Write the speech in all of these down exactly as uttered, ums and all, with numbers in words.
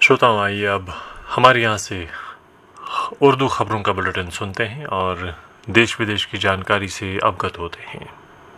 श्रोताओं, आइए अब हमारे यहाँ से उर्दू खबरों का बुलेटिन सुनते हैं और देश विदेश की जानकारी से अवगत होते हैं।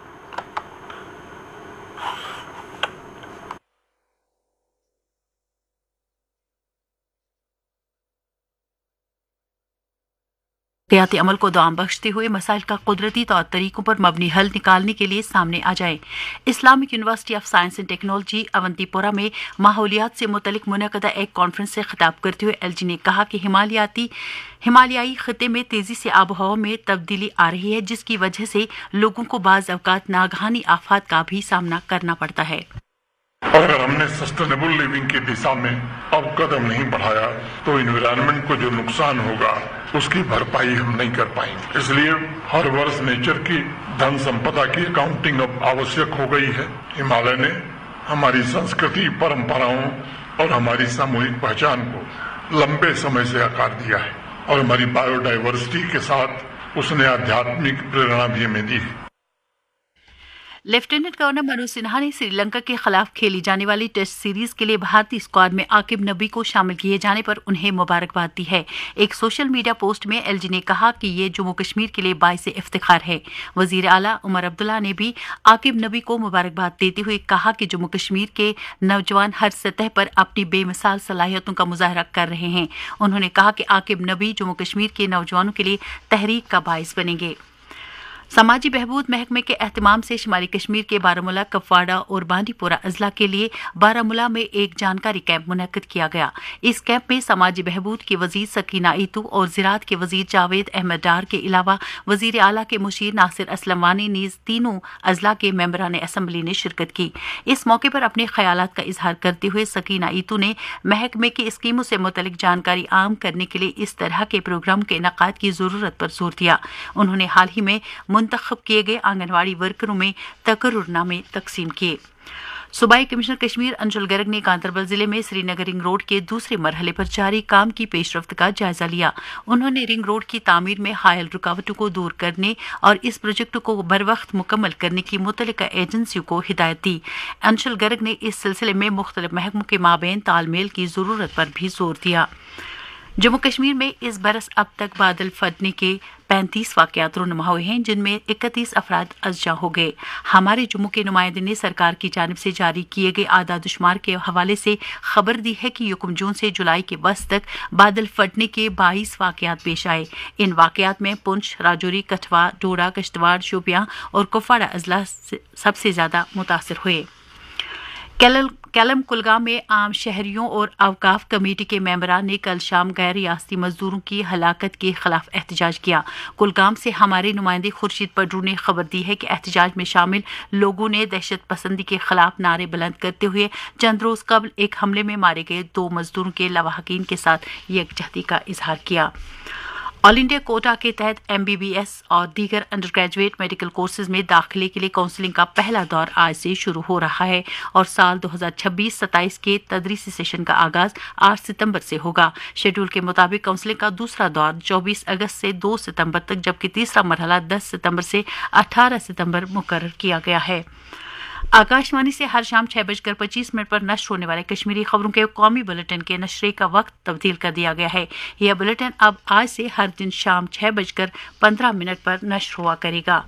हयाती अमल को दाम बख्शते हुए मसाइल का कुदरती तौर तरीकों पर मबनी हल निकालने के लिए सामने आ जाए। Islamic university of science and technology Awantipora में माहौलियात से मुतलिक मुनक़दा एक कॉन्फ्रेंस से खिताब करते हुए एलजी ने कहा कि हिमालयाती हिमालयाई खिते में तेजी से आब हवा में तब्दीली आ रही है, जिसकी वजह से लोगों को बाज़ अवकात नागहानी आफात का भी सामना करना पड़ता है। अगर हमने सस्टेनेबल लिविंग की दिशा में अब कदम नहीं बढ़ाया तो इन्वायरमेंट को जो नुकसान होगा उसकी भरपाई हम नहीं कर पाएंगे। इसलिए हर वर्ष नेचर की धन संपदा की अकाउंटिंग अब आवश्यक हो गई है। हिमालय ने हमारी संस्कृति, परंपराओं और हमारी सामूहिक पहचान को लंबे समय से आकार दिया है और हमारी बायोडाइवर्सिटी के साथ उसने आध्यात्मिक प्रेरणा भी हमें दी है। लेफ्टिनेंट गवर्नर मनोज सिन्हा ने श्रीलंका के खिलाफ खेली जाने वाली टेस्ट सीरीज के लिए भारतीय स्क्वाड में आकिब नबी को शामिल किए जाने पर उन्हें मुबारकबाद दी है। एक सोशल मीडिया पोस्ट में एलजी ने कहा कि ये जम्मू कश्मीर के लिए बाइस इफ्तिखार है। वजीर आला उमर अब्दुल्ला ने भी आकिब नबी को मुबारकबाद देते हुए कहा कि जम्मू कश्मीर के नौजवान हर सतह पर अपनी बेमिसाल सलाहियतों का मुजाहरा कर रहे हैं। उन्होंने कहा कि आकिब नबी जम्मू कश्मीर के नौजवानों के लिए तहरीक का बाइस बनेंगे। समाजी बहबूद महकमे के एहतमाम से शुमाली कश्मीर के बारामूला, कुपवाड़ा और बांडीपोरा अजला के लिए बारामूला में एक जानकारी कैंप मुनक्किद किया गया। इस कैंप में समाजी बहबूद की वजीर सकीना ईतू और ज़राअत के वजीर जावेद अहमद डार के अलावा वजीर आला के मुशीर नासिर असलम वानी नीज तीनों अजला के मेंबरान असम्बली ने शिरकत की। इस मौके पर अपने ख्यालात का इजहार करते हुए सकीना ईतू ने महकमे की स्कीमों से मुतलिक जानकारी आम करने के लिए इस तरह के प्रोग्राम के इनेकाद की जरूरत पर जोर दिया। उन्होंने हाल ही में मुंतखब किए गए आंगनवाड़ी वर्करों में तकर्रुरनामे तकसीम किए। सूबाई कमिश्नर कश्मीर अंशुल गर्ग ने गांधरबल जिले में श्रीनगर रिंग रोड के दूसरे मरहले पर जारी काम की पेशरफ्त का जायजा लिया। उन्होंने रिंग रोड की तामीर में हायल रुकावटों को दूर करने और इस प्रोजेक्ट को बरवक्त मुकम्मल करने की मुतल्लिका एजेंसियों को हिदायत दी। अंशुल गर्ग ने इस सिलसिले में मुख्तलिफ महकमों के माबैन तालमेल की जरूरत पर भी जोर दिया। जम्मू कश्मीर में इस बरस अब तक बादल फटने के पैंतीस वाकयात रूनुमा हुए हैं, जिनमें इकतीस अफराद अजजा हो गए। हमारे जम्मू के नुमाइंदे ने सरकार की जानिब से जारी किए गए आदादुशुमार के हवाले से खबर दी है कि यकम जून से जुलाई के वस्त तक बादल फटने के बाईस वाकयात पेश आए। इन वाकयात में पुंछ, राजौरी, कठवा, डोडा, किश्तवाड़, शोपियां और कुपवाड़ा अजला सबसे ज्यादा मुतासिर हुए। कैलम कुलगाम में आम शहरियों और अवकाफ कमेटी के मेंबरान ने कल शाम गैर रियासती मजदूरों की हलाकत के खिलाफ एहतजाज किया। कुलगाम से हमारे नुमाइंदे खुर्शीद पडरू ने खबर दी है कि एहतजाज में शामिल लोगों ने दहशत पसंदी के खिलाफ नारे बुलंद करते हुए चंद रोज कबल एक हमले में मारे गए दो मजदूरों के लवाहकीन के साथ यकजहती का इजहार किया। ऑल इंडिया कोटा के तहत एमबीबीएस और दीगर अंडर ग्रेजुएट मेडिकल कोर्सेज में दाखिले के लिए काउंसलिंग का पहला दौर आज से शुरू हो रहा है और साल दो हज़ार छब्बीस सत्ताईस के तदरीसी सेशन का आगाज आठ सितंबर से होगा। शेड्यूल के मुताबिक काउंसलिंग का दूसरा दौर चौबीस अगस्त से दो सितंबर तक, जबकि तीसरा मरहला दस सितंबर से अठारह सितंबर मुकर्रर किया गया है। आकाशवाणी से हर शाम छह बजकर पच्चीस मिनट पर नश्र होने वाले कश्मीरी खबरों के कौमी बुलेटिन के नशरे का वक्त तब्दील कर दिया गया है। यह बुलेटिन अब आज से हर दिन शाम छह बजकर पंद्रह मिनट पर नश्र हुआ करेगा।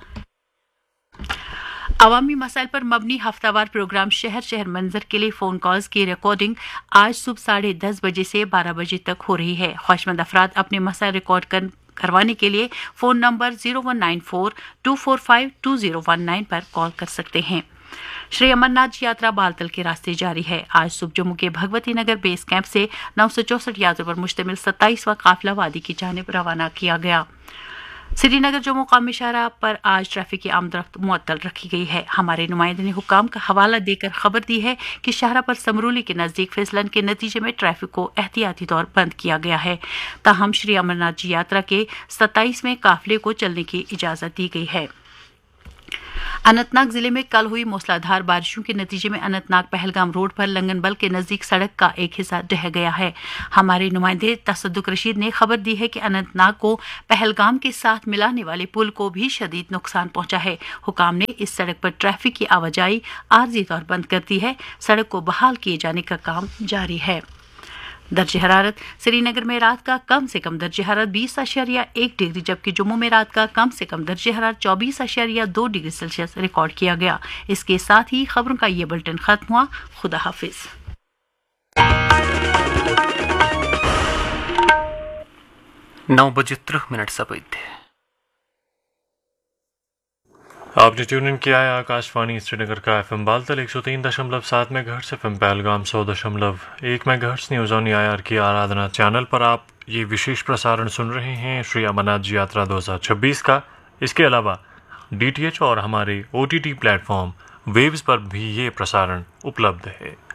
अवामी मसाइल पर मबनी हफ्तावार प्रोग्राम शहर शहर मंजर के लिए फोन कॉल्स की रिकॉर्डिंग आज सुबह साढ़े दस बजे से बारह बजे तक हो रही है। ख्वाहिशमंद अफराद अपने मसाइल रिकॉर्ड कर करवाने के लिए phone number zero one nine four to four five to zero one nine पर कॉल कर सकते हैं। श्री अमरनाथ यात्रा बालतल के रास्ते जारी है। आज सुबह जम्मू के भगवती नगर बेस कैंप से नौ सौ चौसठ यात्रियों पर मुश्तमिल सत्ताईसवां काफिला वादी की जानिब रवाना किया गया। श्रीनगर जम्मू कौमी शाहराह पर आज ट्रैफिक की आमदरफ्त मुअत्तल रखी गई है। हमारे नुमाइंदे ने हुक्काम का हवाला देकर खबर दी है कि शाहराह पर समरूली के नजदीक फिसलन के नतीजे में ट्रैफिक को एहतियाती तौर बंद किया गया है। ताहम श्री अमरनाथ जी यात्रा के सत्ताईसवें काफिले को चलने की इजाजत दी गई है। अनंतनाग जिले में कल हुई मूसलाधार बारिशों के नतीजे में अनंतनाग पहलगाम रोड पर लंगनबल के नजदीक सड़क का एक हिस्सा ढह गया है। हमारे नुमाइंदे तसद्दुक रशीद ने खबर दी है कि अनंतनाग को पहलगाम के साथ मिलाने वाले पुल को भी शदीद नुकसान पहुंचा है। हुकाम ने इस सड़क पर ट्रैफिक की आवाजाही आर्जी तौर बंद कर दी है। सड़क को बहाल किए जाने का काम जारी है। दर्ज हरारत श्रीनगर में रात का कम से कम दर्ज हरारत बीस अशरिया एक डिग्री जबकि जम्मू में रात का कम से कम दर्ज हरारत चौबीस अशरिया दो डिग्री सेल्सियस रिकॉर्ड किया गया। इसके साथ ही खबरों का ये बुलेटिन खत्म हुआ। खुदा हाफिज। नौ बजे त्रिह मिनट सबै आपने ट्यून इन किया है आकाशवाणी श्रीनगर का एफ एम बालतल एक सौ तीन दशमलव सात मेगाहर्ट्ज़, एफ एम पहलगाम सौ दशमलव एक megahertz. News on I R की आराधना चैनल पर आप ये विशेष प्रसारण सुन रहे हैं श्री अमरनाथ जी यात्रा दो हज़ार छब्बीस का। इसके अलावा डी टी एच और हमारे O T T platform waves पर भी ये प्रसारण उपलब्ध है।